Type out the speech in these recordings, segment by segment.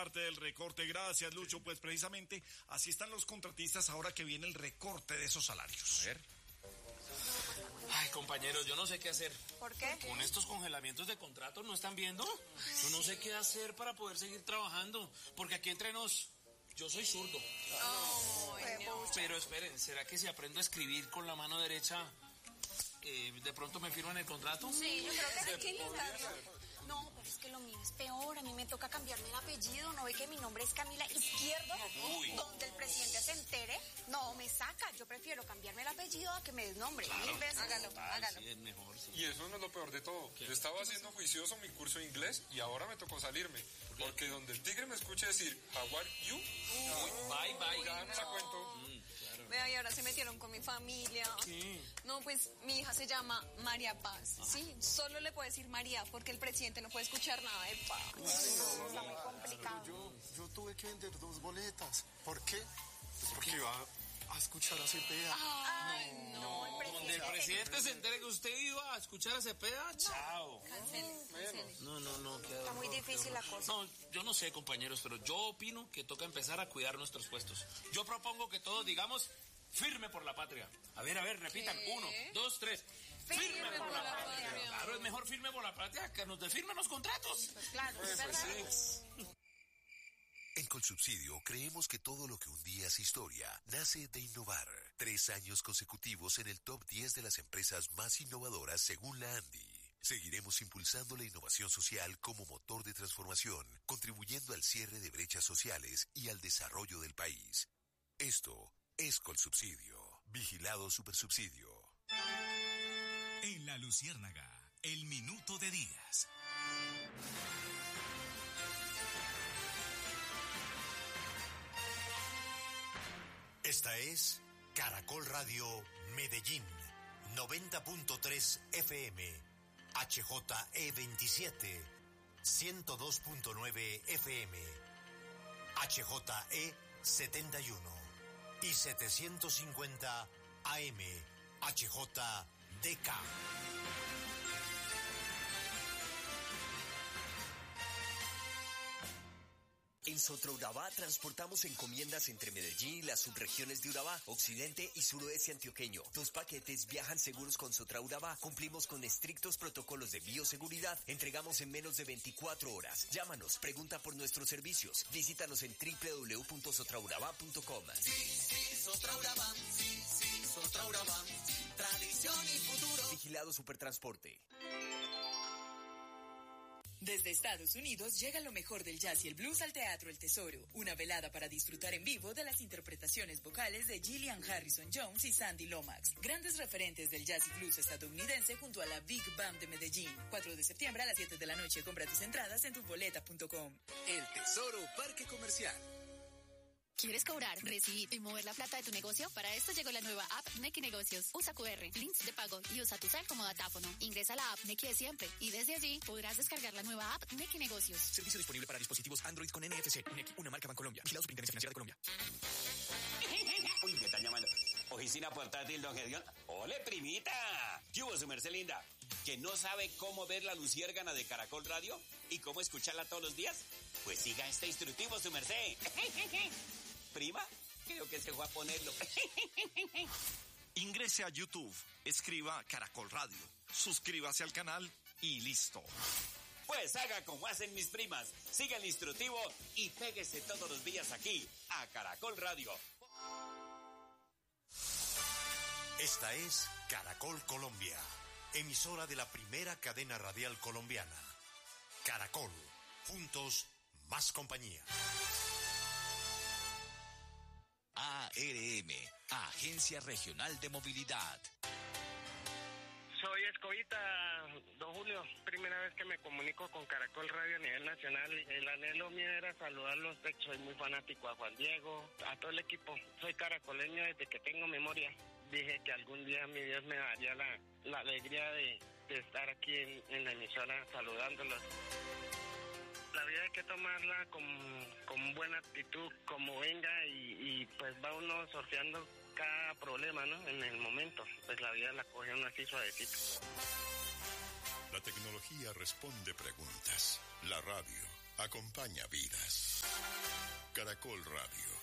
parte del recorte. Gracias, Lucho. Pues precisamente así están los contratistas ahora que viene el recorte de esos salarios. A ver. Ay, compañeros, yo no sé qué hacer. ¿Por qué? Con estos congelamientos de contratos, ¿no están viendo? Yo no sé qué hacer para poder seguir trabajando. Porque aquí entre nos, yo soy zurdo. Oh, no. Pero esperen, ¿será que si aprendo a escribir con la mano derecha, de pronto me firman el contrato? Sí, yo creo que sí. ¿Qué le da? No, pero es que lo mío es peor. A mí me toca cambiarme el apellido. ¿No ve que mi nombre es Camila Izquierdo? Uy. Donde el presidente se entere, no, me saca. Yo prefiero cambiarme el apellido a que me desnombre. Claro. 1000 veces. Hágalo, hágalo. Sí, es mejor, sí. Y eso no es lo peor de todo. Yo estaba haciendo juicioso mi curso de inglés y ahora me tocó salirme. Porque donde el tigre me escuche decir, how are you? Bye, bye. Ya no la cuento. Claro. Vea, y ahora se metieron con mi familia. Sí. No, pues mi hija se llama María Paz. Sí, solo le puedo decir María porque el presidente no puede escuchar nada de paz. Está muy complicado. Yo tuve que vender 2 boletas. ¿Por qué? Porque iba a escuchar a Cepeda. Ay, no, el presidente. Donde el presidente se entere que usted iba a escuchar a Cepeda, chao. Cancele. No, qué Está muy difícil la cosa. No, yo no sé, compañeros, pero yo opino que toca empezar a cuidar nuestros puestos. Yo propongo que todos digamos firme por la patria. A ver, repitan. ¿Qué? 1, 2, 3. Firme por la patria. Claro, es mejor firme por la patria que nos desfirmen los contratos. Pues claro, es verdad. En Colsubsidio creemos que todo lo que un día es historia nace de innovar. 3 años consecutivos en el top 10 de las empresas más innovadoras según la ANDI. Seguiremos impulsando la innovación social como motor de transformación, contribuyendo al cierre de brechas sociales y al desarrollo del país. Esto es Colsubsidio. Vigilado Supersubsidio. En La Luciérnaga, el minuto de Díaz. Esta es Caracol Radio Medellín, 90.3 FM, HJE27, 102.9 FM, HJE71 y 750 AM, HJDK. En Sotraurabá transportamos encomiendas entre Medellín y las subregiones de Urabá, occidente y suroeste antioqueño. 2 paquetes viajan seguros con Sotraurabá. Cumplimos con estrictos protocolos de bioseguridad. Entregamos en menos de 24 horas. Llámanos, pregunta por nuestros servicios. Visítanos en www.sotraurabá.com. Sí, Sotraurabá. Sí, Sotraurabá. Tradición y futuro. Vigilado Supertransporte. Desde Estados Unidos llega lo mejor del jazz y el blues al Teatro El Tesoro. Una velada para disfrutar en vivo de las interpretaciones vocales de Gillian Harrison Jones y Sandy Lomax. Grandes referentes del jazz y blues estadounidense junto a la Big Band de Medellín. 4 de septiembre a las 7 de la noche. Compra tus entradas en tuboleta.com. El Tesoro Parque Comercial. ¿Quieres cobrar, recibir y mover la plata de tu negocio? Para esto llegó la nueva app Nequi Negocios. Usa QR, links de pago y usa tu cel como datáfono. Ingresa a la app Nequi de siempre y desde allí podrás descargar la nueva app Nequi Negocios. Servicio disponible para dispositivos Android con NFC. Nequi, una marca Bancolombia. Vigilado Superintendencia Financiera de Colombia. Uy, me están llamando. Oficina portátil, don Gedión. ¡Ole, primita! ¿Qué hubo, su merced linda? ¿Que no sabe cómo ver la luciérgana de Caracol Radio y cómo escucharla todos los días? Pues siga este instructivo, su merced. Prima, creo que se fue a ponerlo. Ingrese a YouTube, escriba Caracol Radio, suscríbase al canal y listo. Pues haga como hacen mis primas. Siga el instructivo y péguese todos los días aquí, a Caracol Radio. Esta es Caracol Colombia, emisora de la primera cadena radial colombiana. Caracol, juntos, más compañía. ARM, Agencia Regional de Movilidad. Soy Escobita, don Julio. Primera vez que me comunico con Caracol Radio a nivel nacional. El anhelo mío era saludarlos. Soy muy fanático a Juan Diego, a todo el equipo. Soy caracoleño desde que tengo memoria. Dije que algún día mi Dios me daría la alegría de estar aquí en la emisora saludándolos. La vida hay que tomarla con buena actitud, como venga, y pues va uno sorteando cada problema, ¿no? En el momento, pues la vida la coge uno así suavecito. La tecnología responde preguntas. La radio acompaña vidas. Caracol Radio.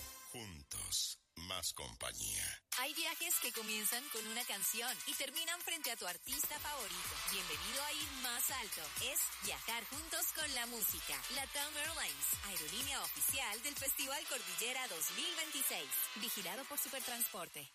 Juntos, más compañía. Hay viajes que comienzan con una canción y terminan frente a tu artista favorito. Bienvenido a ir más alto. Es viajar juntos con la música. LATAM Airlines, aerolínea oficial del Festival Cordillera 2026. Vigilado por Supertransporte.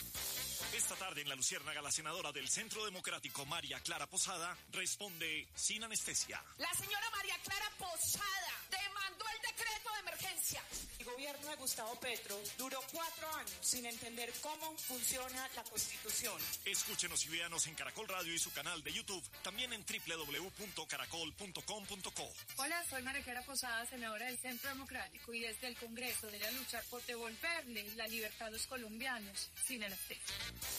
Esta tarde en La Luciérnaga, la senadora del Centro Democrático, María Clara Posada, responde sin anestesia. La señora María Clara Posada demandó el decreto de emergencia. El gobierno de Gustavo Petro duró 4 años sin entender cómo funciona la Constitución. Escúchenos y véanos en Caracol Radio y su canal de YouTube, también en www.caracol.com.co. Hola, soy María Clara Posada, senadora del Centro Democrático, y desde el Congreso de la lucha por devolverle la libertad a los colombianos sin anestesia.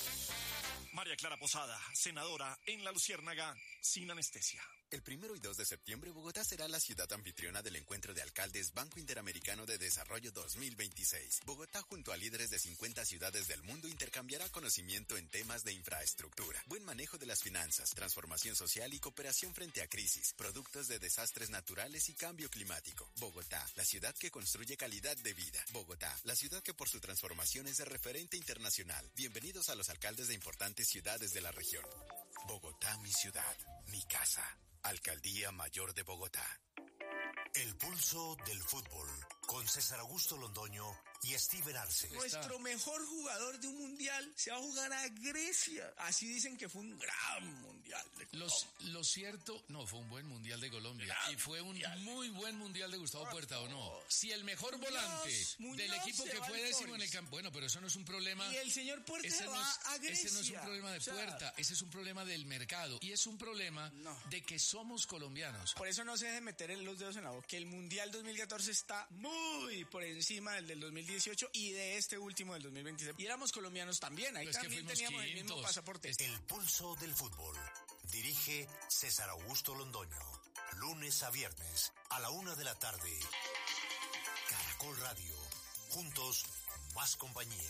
María Clara Posada, senadora en La Luciérnaga, sin anestesia. El 1 y 2 de septiembre, Bogotá será la ciudad anfitriona del Encuentro de Alcaldes Banco Interamericano de Desarrollo 2026. Bogotá, junto a líderes de 50 ciudades del mundo, intercambiará conocimiento en temas de infraestructura, buen manejo de las finanzas, transformación social y cooperación frente a crisis, productos de desastres naturales y cambio climático. Bogotá, la ciudad que construye calidad de vida. Bogotá, la ciudad que por su transformación es de referente internacional. Bienvenidos a los alcaldes de importantes ciudades de la región. Bogotá, mi ciudad, mi casa. Alcaldía Mayor de Bogotá. El pulso del fútbol, con César Augusto Londoño y Steven Arce. Nuestro mejor jugador de un mundial se va a jugar a Grecia. Así dicen que fue un gran mundial de Colombia. Lo cierto, no, fue un buen mundial de Colombia. Y fue un muy buen mundial de Gustavo Puerta, ¿o no? Si el mejor volante del equipo que fue décimo en el campo. Bueno, pero eso no es un problema. Y el señor Puerta va a Grecia. Ese no es un problema de Puerta, ese es un problema del mercado. Y es un problema de que somos colombianos. Por eso no se dejen meter los dedos en la boca. Que el mundial 2014 está muy por encima del 2018 y de este último del 2026. Y éramos colombianos también, ahí también teníamos el mismo pasaporte. El pulso del fútbol. Dirige César Augusto Londoño. Lunes a viernes a la 1 de la tarde. Caracol Radio. Juntos, más compañía.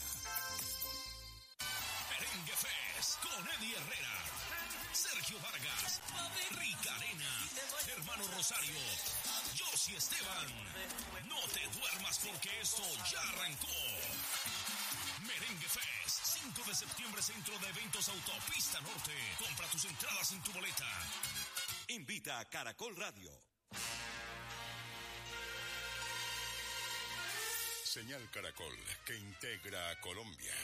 Merengue Fest con Eddie Herrera, Sergio Vargas, Rica Arena, Hermano Rosario, Josie Esteban. No te duermas porque esto ya arrancó. Merengue Fest, 5 de septiembre, Centro de Eventos Autopista Norte. Compra tus entradas en tu boleta. Invita a Caracol Radio. Señal Caracol, que integra a Colombia.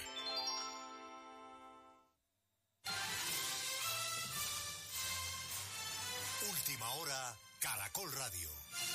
Última hora, Caracol Radio.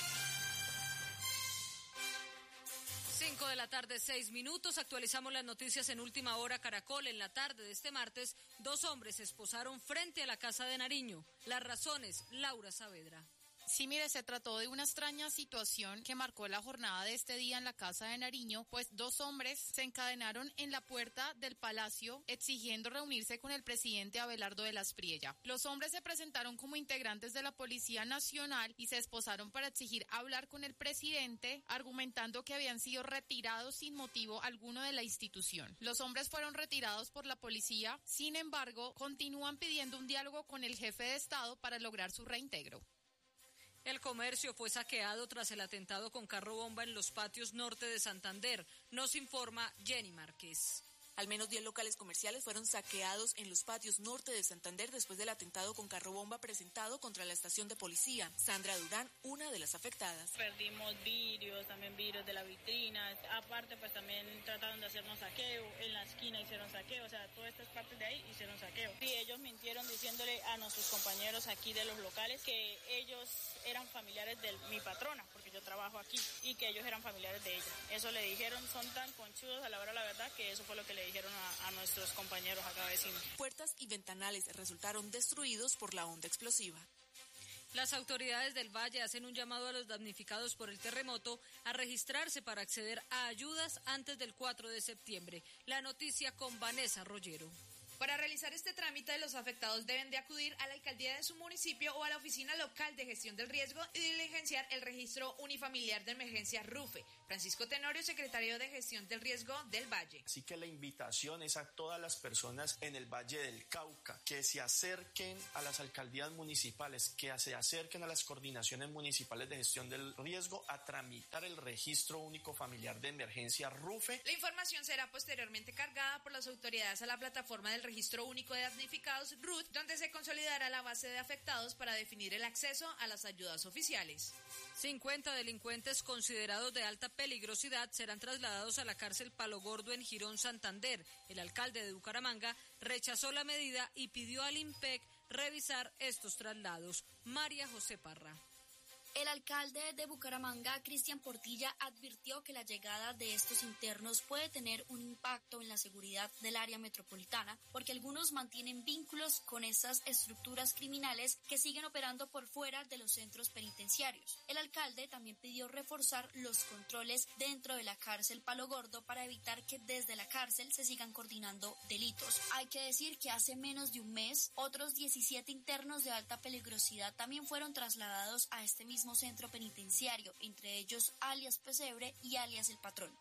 5 de la tarde, 6 minutos. Actualizamos las noticias en Última Hora Caracol. En la tarde de este martes, 2 hombres se esposaron frente a la Casa de Nariño. Las razones, Laura Saavedra. Sí, mire, se trató de una extraña situación que marcó la jornada de este día en la Casa de Nariño, pues 2 hombres se encadenaron en la puerta del palacio exigiendo reunirse con el presidente Abelardo de la Espriella. Los hombres se presentaron como integrantes de la Policía Nacional y se esposaron para exigir hablar con el presidente, argumentando que habían sido retirados sin motivo alguno de la institución. Los hombres fueron retirados por la policía, sin embargo, continúan pidiendo un diálogo con el jefe de Estado para lograr su reintegro. El comercio fue saqueado tras el atentado con carro bomba en los patios norte de Santander. Nos informa Jenny Márquez. Al menos 10 locales comerciales fueron saqueados en los patios norte de Santander después del atentado con carro bomba presentado contra la estación de policía. Sandra Durán, una de las afectadas. Perdimos vidrios, también vidrios de la vitrina. Aparte, pues también trataron de hacernos saqueo. En la esquina hicieron saqueo, o sea, todas estas partes de ahí hicieron saqueo. Y ellos mintieron diciéndole a nuestros compañeros aquí de los locales que ellos eran familiares de mi patrona, porque yo trabajo aquí, y que ellos eran familiares de ella. Eso le dijeron, son tan conchudos a la hora de la verdad que eso fue lo que le dijeron a nuestros compañeros acá vecinos. Puertas y ventanales resultaron destruidos por la onda explosiva. Las autoridades del Valle hacen un llamado a los damnificados por el terremoto a registrarse para acceder a ayudas antes del 4 de septiembre. La noticia con Vanessa Rollero. Para realizar este trámite, los afectados deben de acudir a la alcaldía de su municipio o a la oficina local de gestión del riesgo y diligenciar el registro unifamiliar de emergencia RUFE. Francisco Tenorio, secretario de gestión del riesgo del Valle. Así que la invitación es a todas las personas en el Valle del Cauca que se acerquen a las alcaldías municipales, que se acerquen a las coordinaciones municipales de gestión del riesgo a tramitar el registro único familiar de emergencia RUFE. La información será posteriormente cargada por las autoridades a la plataforma del Registro Único de Damnificados RUT, donde se consolidará la base de afectados para definir el acceso a las ayudas oficiales. 50 delincuentes considerados de alta peligrosidad serán trasladados a la cárcel Palo Gordo en Girón, Santander. El alcalde de Bucaramanga rechazó la medida y pidió al IMPEC revisar estos traslados. María José Parra. El alcalde de Bucaramanga, Cristian Portilla, advirtió que la llegada de estos internos puede tener un impacto en la seguridad del área metropolitana, porque algunos mantienen vínculos con esas estructuras criminales que siguen operando por fuera de los centros penitenciarios. El alcalde también pidió reforzar los controles dentro de la cárcel Palo Gordo para evitar que desde la cárcel se sigan coordinando delitos. Hay que decir que hace menos de un mes, otros 17 internos de alta peligrosidad también fueron trasladados a este mismo centro penitenciario, entre ellos alias Pesebre y alias El Patrón.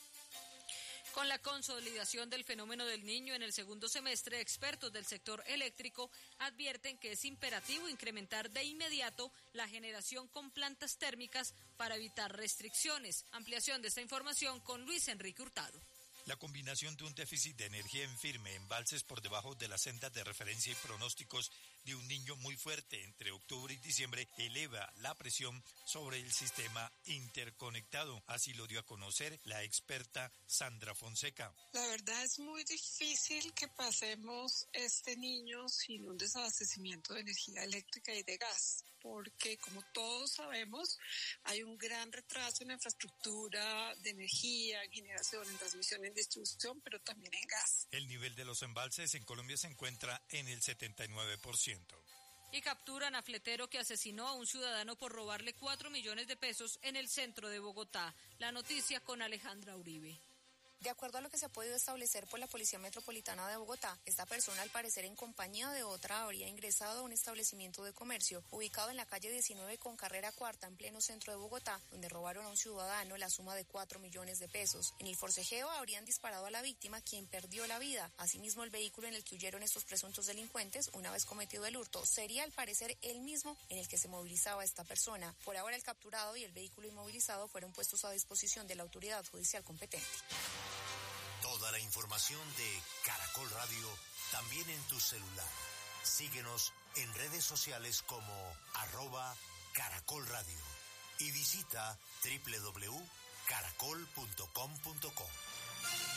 Con la consolidación del fenómeno del Niño en el segundo semestre, expertos del sector eléctrico advierten que es imperativo incrementar de inmediato la generación con plantas térmicas para evitar restricciones. Ampliación de esta información con Luis Enrique Hurtado. La combinación de un déficit de energía en firme, embalses por debajo de las sendas de referencia y pronósticos de un Niño muy fuerte entre octubre y diciembre eleva la presión sobre el sistema interconectado. Así lo dio a conocer la experta Sandra Fonseca. La verdad es muy difícil que pasemos este Niño sin un desabastecimiento de energía eléctrica y de gas, porque como todos sabemos hay un gran retraso en la infraestructura de energía, en generación, en transmisión, en distribución, pero también en gas. El nivel de los embalses en Colombia se encuentra en el 79%. Y capturan a fletero que asesinó a un ciudadano por robarle 4 millones de pesos en el centro de Bogotá. La noticia con Alejandra Uribe. De acuerdo a lo que se ha podido establecer por la Policía Metropolitana de Bogotá, esta persona, al parecer en compañía de otra, habría ingresado a un establecimiento de comercio ubicado en la calle 19 con carrera cuarta en pleno centro de Bogotá, donde robaron a un ciudadano la suma de 4 millones de pesos. En el forcejeo habrían disparado a la víctima, quien perdió la vida. Asimismo, el vehículo en el que huyeron estos presuntos delincuentes, una vez cometido el hurto, sería al parecer el mismo en el que se movilizaba esta persona. Por ahora, el capturado y el vehículo inmovilizado fueron puestos a disposición de la autoridad judicial competente. Toda la información de Caracol Radio también en tu celular. Síguenos en redes sociales como @Caracol Radio y visita www.caracol.com.co.